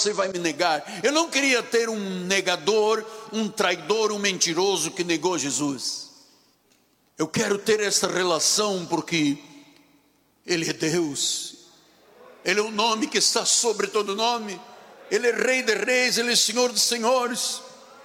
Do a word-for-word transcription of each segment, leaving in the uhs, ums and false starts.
você vai me negar. Eu não queria ter um negador, um traidor, um mentiroso que negou Jesus. Eu quero ter essa relação porque Ele é Deus. Ele é o nome que está sobre todo nome. Ele é Rei de reis, Ele é Senhor de senhores.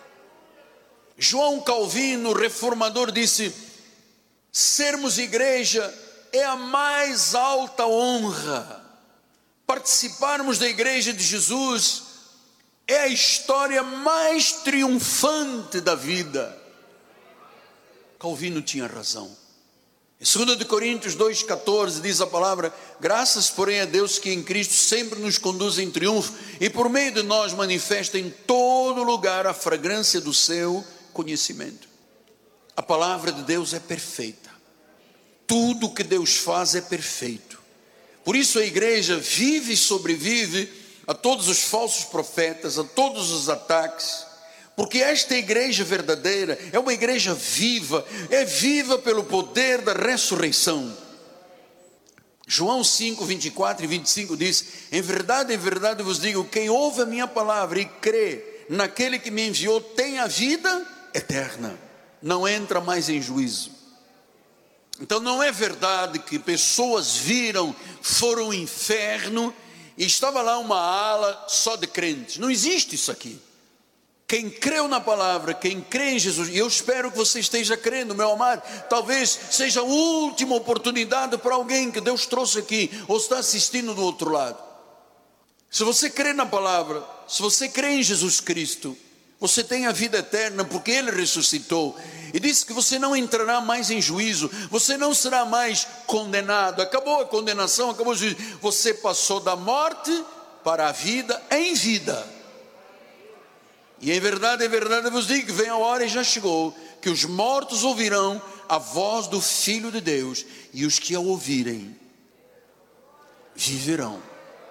João Calvino, reformador, disse: sermos igreja é a mais alta honra. Participarmos da igreja de Jesus é a história mais triunfante da vida. Calvino tinha razão. Em segunda de Coríntios dois, catorze diz a palavra: graças porém a Deus que em Cristo sempre nos conduz em triunfo e por meio de nós manifesta em todo lugar a fragrância do seu conhecimento. A palavra de Deus é perfeita. Tudo que Deus faz é perfeito. Por isso a igreja vive e sobrevive a todos os falsos profetas, a todos os ataques. Porque esta igreja verdadeira é uma igreja viva, é viva pelo poder da ressurreição. João cinco, vinte e quatro e vinte e cinco diz: em verdade, em verdade vos digo, quem ouve a minha palavra e crê naquele que me enviou tem a vida eterna, não entra mais em juízo. Então não é verdade que pessoas viram, foram ao inferno e estava lá uma ala só de crentes. Não existe isso aqui. Quem creu na palavra, quem crê em Jesus, e eu espero que você esteja crendo, meu amado, talvez seja a última oportunidade para alguém que Deus trouxe aqui, ou está assistindo do outro lado. Se você crê na palavra, se você crê em Jesus Cristo, você tem a vida eterna, porque Ele ressuscitou, e disse que você não entrará mais em juízo, você não será mais condenado, acabou a condenação, acabou o juízo, você passou da morte para a vida em vida. E em verdade, em verdade eu vos digo que vem a hora e já chegou, que os mortos ouvirão a voz do Filho de Deus, e os que a ouvirem, viverão.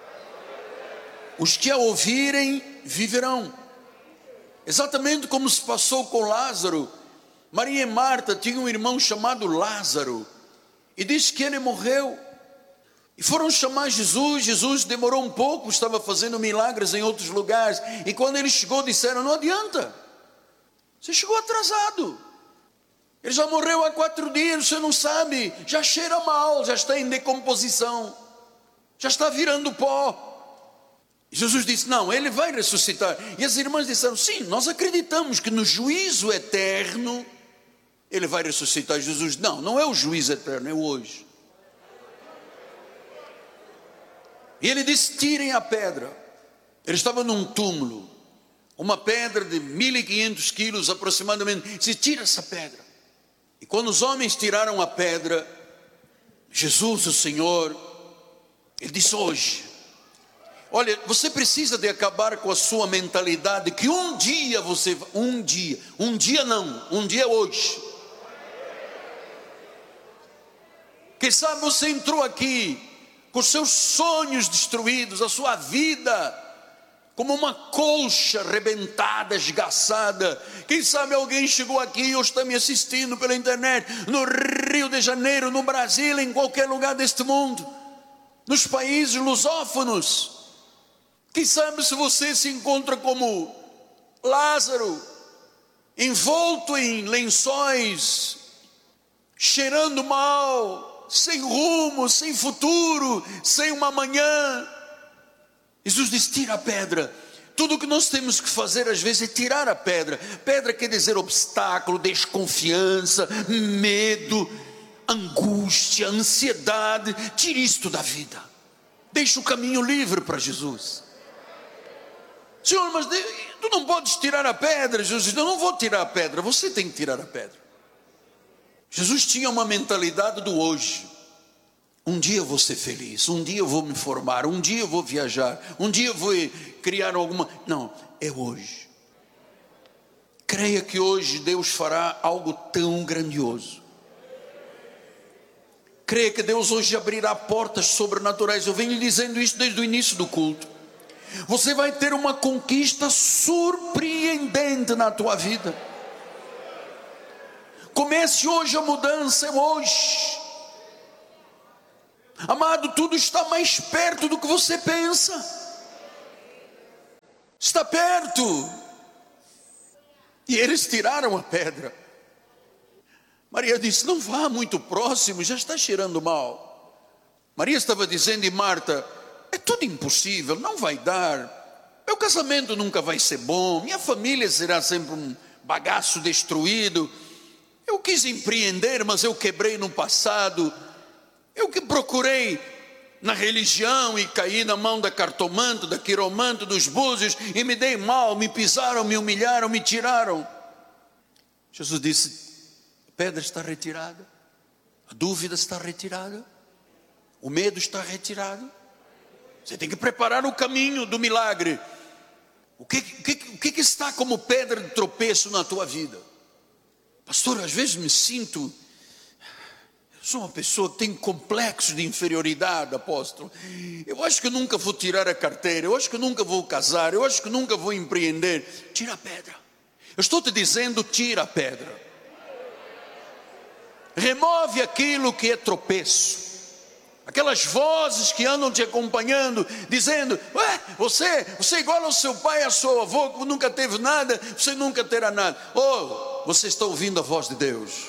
Os que a ouvirem, viverão. Exatamente como se passou com Lázaro. Maria e Marta tinham um irmão chamado Lázaro, e disse que ele morreu. E foram chamar Jesus, Jesus demorou um pouco, estava fazendo milagres em outros lugares. E quando ele chegou, disseram: não adianta, você chegou atrasado. Ele já morreu há quatro dias, você não sabe, já cheira mal, já está em decomposição, já está virando pó. E Jesus disse: não, ele vai ressuscitar. E as irmãs disseram: sim, nós acreditamos que no juízo eterno ele vai ressuscitar. Jesus: não, não é o juízo eterno, é o hoje. E ele disse: tirem a pedra. Ele estava num túmulo, uma pedra de mil e quinhentos quilos aproximadamente. Ele disse: tira essa pedra. E quando os homens tiraram a pedra, Jesus, o Senhor, Ele disse: hoje, olha, você precisa de acabar com a sua mentalidade que um dia você, um dia, um dia não, um dia hoje. Quem sabe você entrou aqui com os seus sonhos destruídos, a sua vida como uma colcha arrebentada, esgaçada. Quem sabe alguém chegou aqui ou está me assistindo pela internet, no Rio de Janeiro, no Brasil, em qualquer lugar deste mundo, nos países lusófonos. Quem sabe se você se encontra como Lázaro, envolto em lençóis, cheirando mal, sem rumo, sem futuro, sem uma manhã. Jesus diz: tira a pedra. Tudo o que nós temos que fazer às vezes é tirar a pedra. Pedra quer dizer obstáculo, desconfiança, medo, angústia, ansiedade. Tire isto da vida, deixe o caminho livre para Jesus. Senhor, mas tu não podes tirar a pedra. Jesus diz: eu não vou tirar a pedra, você tem que tirar a pedra. Jesus tinha uma mentalidade do hoje. Um dia eu vou ser feliz, um dia eu vou me formar, um dia eu vou viajar, um dia eu vou criar alguma... Não, é hoje. Creia que hoje Deus fará algo tão grandioso. Creia que Deus hoje abrirá portas sobrenaturais. Eu venho lhe dizendo isso desde o início do culto. Você vai ter uma conquista surpreendente na tua vida. Comece hoje a mudança, é hoje. Amado, tudo está mais perto do que você pensa. está perto. E eles tiraram a pedra. Maria disse: não vá muito próximo, já está cheirando mal. Maria estava dizendo, e Marta: é tudo impossível, não vai dar. Meu casamento nunca vai ser bom, minha família será sempre um bagaço destruído. Eu quis empreender, mas eu quebrei no passado. Eu que procurei na religião e caí na mão da cartomante, da quiromante, dos búzios, e me dei mal, me pisaram, me humilharam, me tiraram. Jesus disse: a pedra está retirada, a dúvida está retirada, o medo está retirado. Você tem que preparar o caminho do milagre. O que, o que, o que está como pedra de tropeço na tua vida? Pastor, às vezes me sinto, eu sou uma pessoa que tem complexo de inferioridade, apóstolo. Eu acho que eu nunca vou tirar a carteira, eu acho que eu nunca vou casar, eu acho que eu nunca vou empreender. Tira a pedra. Eu estou te dizendo, tira a pedra. Remove aquilo que é tropeço. Aquelas vozes que andam te acompanhando, dizendo: ué, você, você é igual ao seu pai e ao seu avô, que nunca teve nada, você nunca terá nada. Oh, você está ouvindo a voz de Deus.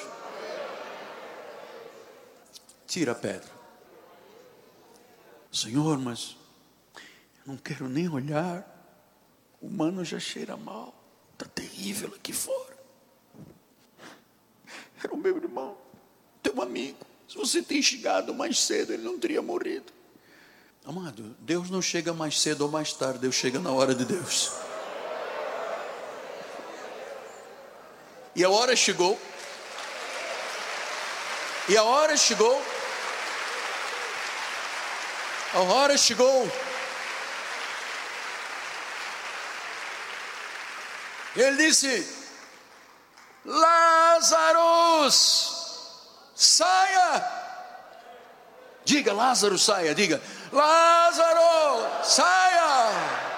Tira a pedra. Senhor, mas eu não quero nem olhar. O mano já cheira mal. Está terrível aqui fora. Era o meu irmão, teu amigo. Se você tem chegado mais cedo, ele não teria morrido. Amado, Deus não chega mais cedo ou mais tarde, Deus chega na hora de Deus. E a hora chegou. E a hora chegou. A hora chegou. Ele disse: Lázaro, saia. Diga: Lázaro, saia. Diga: Lázaro, saia.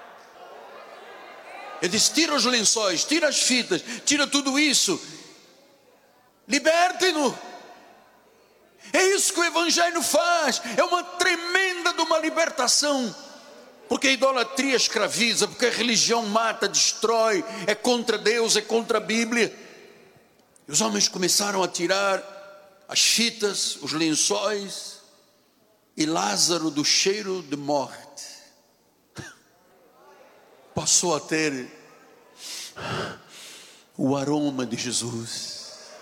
Ele disse: tira os lençóis, tira as fitas, tira tudo isso, liberte-no. É isso que o Evangelho faz. É uma tremenda de uma libertação. Porque a idolatria escraviza, porque a religião mata, destrói, é contra Deus, é contra a Bíblia. E os homens começaram a tirar as fitas, os lençóis, e Lázaro, do cheiro de morte, passou a ter o aroma de Jesus.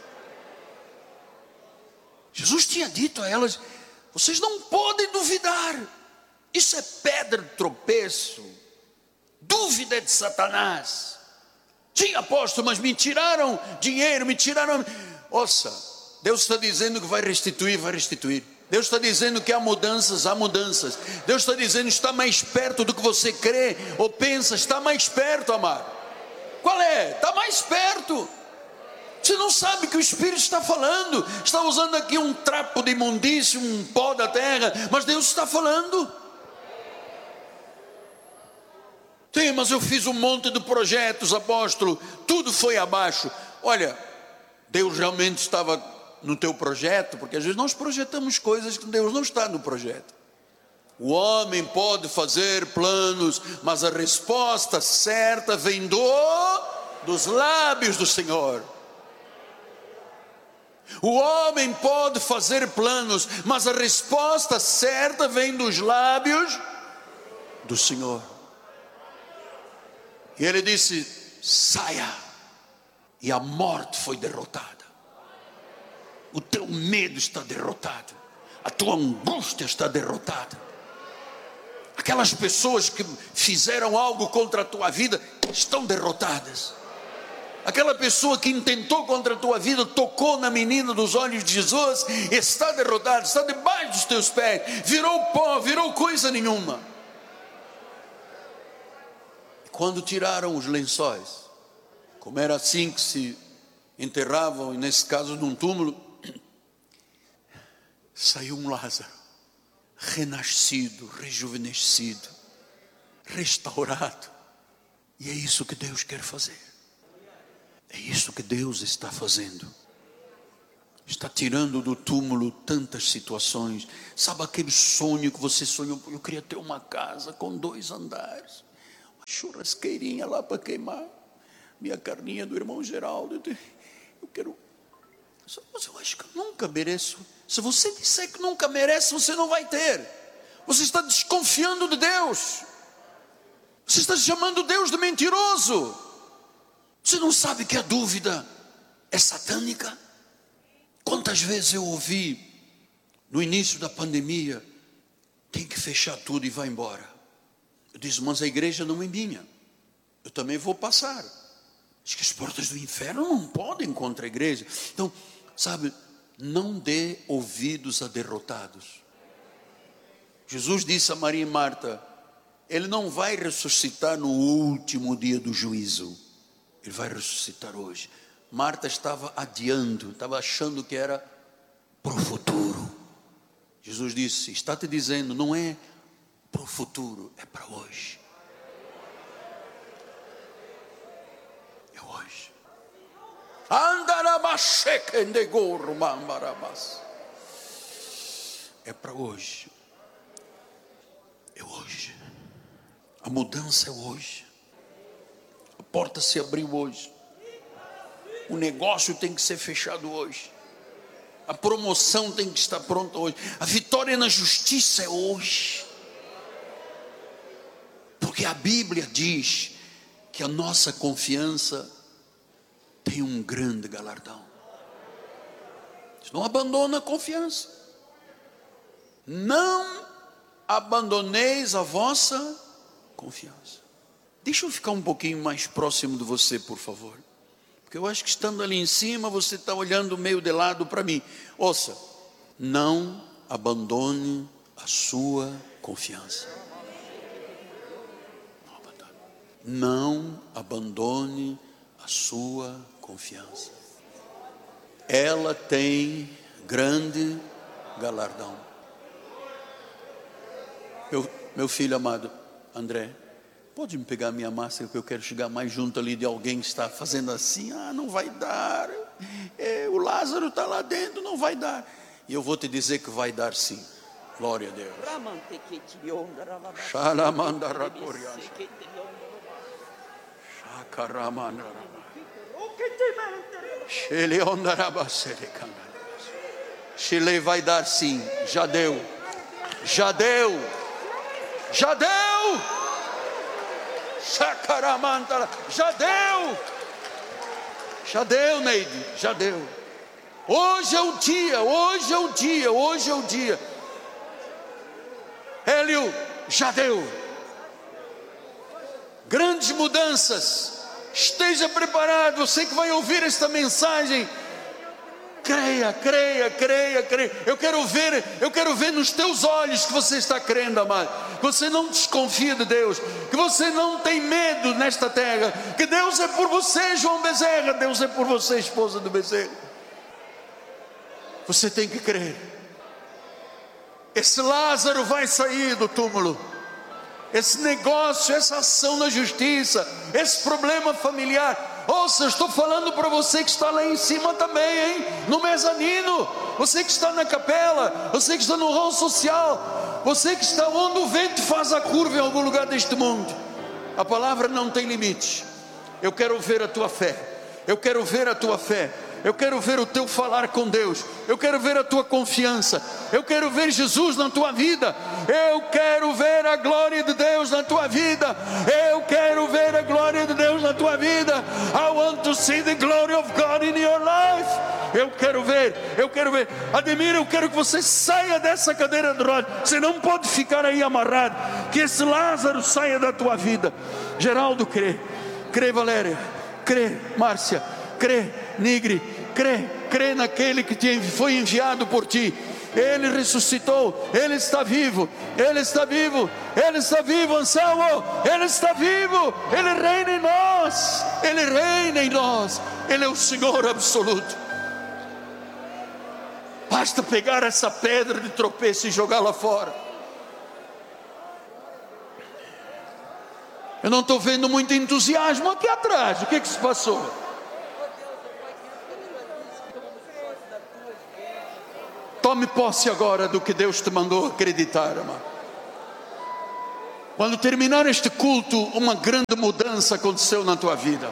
Jesus tinha dito a elas: vocês não podem duvidar. Isso é pedra de tropeço. Dúvida de Satanás. Sim, apóstolo, mas me tiraram dinheiro, me tiraram. Ouça, Deus está dizendo que vai restituir, vai restituir. Deus está dizendo que há mudanças, há mudanças. Deus está dizendo que está mais perto do que você crê ou pensa. Está mais perto, amado. Qual é? Está mais perto. Você não sabe que o Espírito está falando. Está usando aqui um trapo de imundície, um pó da terra, mas Deus está falando. Sim, mas eu fiz um monte de projetos, apóstolo, tudo foi abaixo. Olha, Deus realmente estava no teu projeto, porque às vezes nós projetamos coisas que Deus não está no projeto. O homem pode fazer planos, mas a resposta certa vem do, dos lábios do Senhor. O homem pode fazer planos, mas a resposta certa vem dos lábios do Senhor. E ele disse: saia. E a morte foi derrotada. O teu medo está derrotado. A tua angústia está derrotada. Aquelas pessoas que fizeram algo contra a tua vida estão derrotadas. Aquela pessoa que intentou contra a tua vida, tocou na menina dos olhos de Jesus, está derrotada, está debaixo dos teus pés, virou pó, virou coisa nenhuma. Quando tiraram os lençóis, como era assim que se enterravam, e nesse caso num túmulo, saiu um Lázaro, renascido, rejuvenescido, restaurado. E é isso que Deus quer fazer. É isso que Deus está fazendo. Está tirando do túmulo tantas situações. Sabe aquele sonho que você sonhou? Eu queria ter uma casa com dois andares, uma churrasqueirinha lá para queimar minha carninha do irmão Geraldo. Eu quero, mas eu acho que eu nunca mereço. Se você disser que nunca merece, você não vai ter. Você está desconfiando de Deus. Você está chamando Deus de mentiroso. Você não sabe que a dúvida é satânica? Quantas vezes eu ouvi no início da pandemia, tem que fechar tudo e vai embora. Eu disse, mas a igreja não é minha. Eu também vou passar. Diz que as portas do inferno não podem contra a igreja. Então, sabe, não dê ouvidos a derrotados. Jesus disse a Maria e Marta, Ele não vai ressuscitar no último dia do juízo. Ele vai ressuscitar hoje. Marta estava adiando, estava achando que era para o futuro. Jesus disse, está te dizendo, não é para o futuro, é para hoje. É hoje. É para hoje. É hoje. A mudança é hoje. A porta se abriu hoje. O negócio tem que ser fechado hoje. A promoção tem que estar pronta hoje. A vitória na justiça é hoje. Porque a Bíblia diz que a nossa confiança tem um grande galardão. Não abandona a confiança. Não abandoneis a vossa confiança. Deixa eu ficar um pouquinho mais próximo de você, por favor. Porque eu acho que estando ali em cima, você está olhando meio de lado para mim. Ouça, não abandone a sua confiança. Não abandone. Não abandone a sua confiança. Ela tem grande galardão. Meu, meu filho amado, André, pode me pegar a minha máscara, que eu quero chegar mais junto ali de alguém que está fazendo assim. Ah, não vai dar. É, o Lázaro está lá dentro, não vai dar. E eu vou te dizer que vai dar sim. Glória a Deus. Chile vai dar sim. Já deu. Já deu. Já deu. Já deu. Já deu, Neide. Já deu. Hoje é o dia. Hoje é o dia. Hoje é o dia. Hélio, já deu. Grandes mudanças. Esteja preparado. Você que vai ouvir esta mensagem, creia, creia, creia, creia. Eu quero ver, eu quero ver nos teus olhos que você está crendo, amado. Que você não desconfia de Deus, que você não tem medo nesta terra, que Deus é por você, João Bezerra, Deus é por você, esposa do Bezerra. Você tem que crer. Esse Lázaro vai sair do túmulo. Esse negócio, essa ação na justiça, esse problema familiar. Ouça, eu estou falando para você que está lá em cima também, hein? No mezanino, você que está na capela, você que está no hall social, você que está onde o vento faz a curva em algum lugar deste mundo. A palavra não tem limite. Eu quero ver a tua fé. Eu quero ver a tua fé. Eu quero ver o teu falar com Deus. Eu quero ver a tua confiança. Eu quero ver Jesus na tua vida. Eu quero ver a glória de Deus na tua vida. Eu quero ver a glória de Deus na tua vida. I want to see the glory of God in your life. Eu quero ver, eu quero ver. Ademir, eu quero que você saia dessa cadeira de rodas. Você não pode ficar aí amarrado. Que esse Lázaro saia da tua vida. Geraldo, crê. Crê, Valéria. Crê, Márcia. Crê, Nigre. Crê, crê naquele que te foi enviado por ti. Ele ressuscitou, Ele está vivo, Ele está vivo, Ele está vivo, Anselmo, Ele está vivo, Ele reina em nós, Ele reina em nós, Ele é o Senhor absoluto. Basta pegar essa pedra de tropeço e jogá-la fora. Eu não estou vendo muito entusiasmo aqui atrás. O que é que se passou? Tome posse agora do que Deus te mandou acreditar, amado. Quando terminar este culto, uma grande mudança aconteceu na tua vida.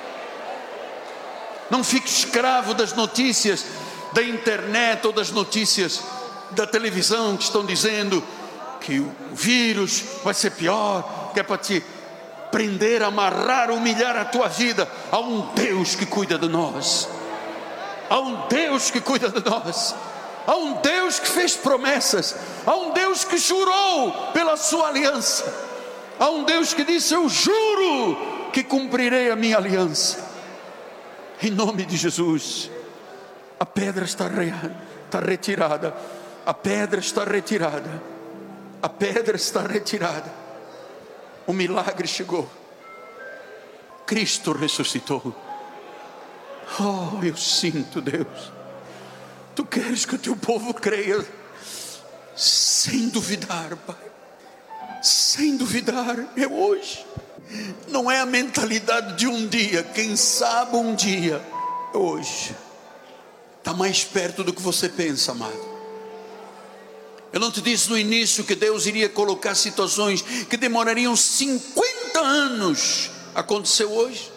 Não fique escravo das notícias da internet ou das notícias da televisão que estão dizendo que o vírus vai ser pior, que é para te prender, amarrar, humilhar a tua vida. Há um Deus que cuida de nós. Há um Deus que cuida de nós. Há um Deus que fez promessas. Há um Deus que jurou pela sua aliança. Há um Deus que disse: eu juro que cumprirei a minha aliança. Em nome de Jesus. A pedra está, re... está retirada. A pedra está retirada. A pedra está retirada. O milagre chegou. Cristo ressuscitou. Oh, eu sinto, Deus. Tu queres que o teu povo creia sem duvidar, Pai. Sem duvidar. É hoje. Não é a mentalidade de um dia. Quem sabe um dia. É hoje. Está mais perto do que você pensa, amado. Eu não te disse no início que Deus iria colocar situações que demorariam cinquenta anos. Aconteceu hoje.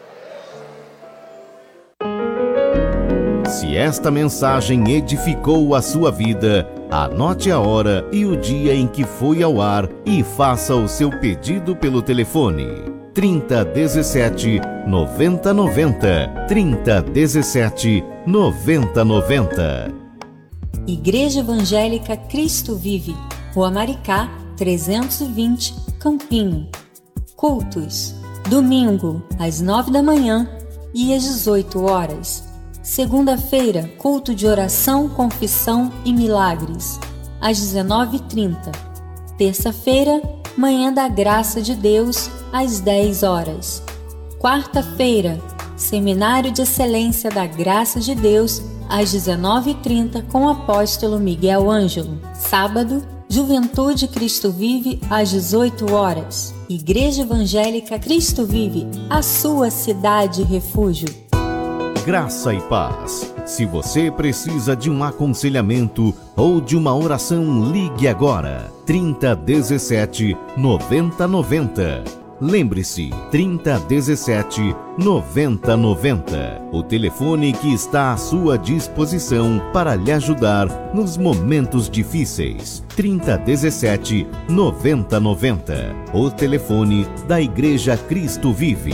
Se esta mensagem edificou a sua vida, anote a hora e o dia em que foi ao ar e faça o seu pedido pelo telefone trinta, dezessete, noventa, noventa, trinta, dezessete, noventa, noventa. Igreja Evangélica Cristo Vive, Rua Maricá, trezentos e vinte, Campinho. Cultos: domingo, às nove da manhã e às dezoito horas. Segunda-feira, culto de oração, confissão e milagres, às dezenove e trinta. Terça-feira, manhã da graça de Deus, às dez horas. Quarta-feira, seminário de excelência da graça de Deus, às dezenove e trinta, com o apóstolo Miguel Ângelo. Sábado, Juventude Cristo Vive, às dezoito horas. Igreja Evangélica Cristo Vive, a sua cidade refúgio. Graça e paz. Se você precisa de um aconselhamento ou de uma oração, ligue agora. trinta, dezessete, noventa, noventa. Lembre-se, trinta, dezessete, noventa, noventa. O telefone que está à sua disposição para lhe ajudar nos momentos difíceis. trinta, dezessete, noventa, noventa. O telefone da Igreja Cristo Vive.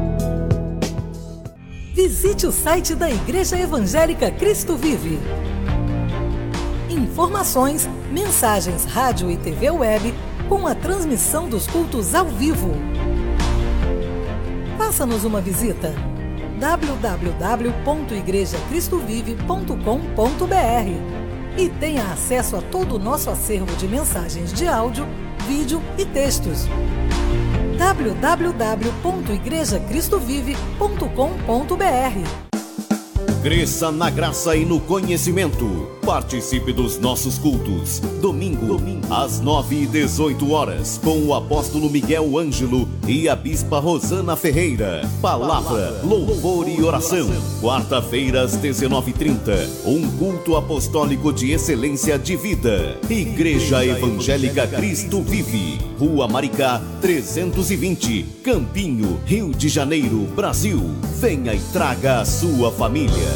Visite o site da Igreja Evangélica Cristo Vive. Informações, mensagens, rádio e T V web com a transmissão dos cultos ao vivo. Faça-nos uma visita. w w w ponto igreja cristo vive ponto com ponto b r e tenha acesso a todo o nosso acervo de mensagens de áudio, vídeo e textos. w w w ponto igreja cristo vive ponto com ponto b r. Cresça na graça e no conhecimento. Participe dos nossos cultos. Domingo, Domingo. às nove e dezoito horas, com o apóstolo Miguel Ângelo e a bispa Rosana Ferreira. Palavra, louvor e oração. Quarta-feira, às dezenove e trinta, um culto apostólico de excelência de vida. Igreja Evangélica Cristo Vive. Rua Maricá, trezentos e vinte, Campinho, Rio de Janeiro, Brasil. Venha e traga a sua família.